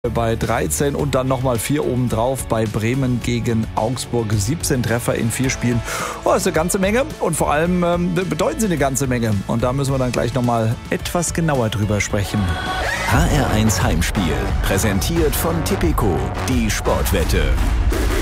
bei 13 und dann nochmal 4 obendrauf bei Bremen gegen Augsburg. 17 Treffer in 4 Spielen. Oh, ist eine ganze Menge und vor allem bedeuten sie eine ganze Menge. Und da müssen wir dann gleich nochmal etwas genauer drüber sprechen. HR1 Heimspiel, präsentiert von Tipico, die Sportwette.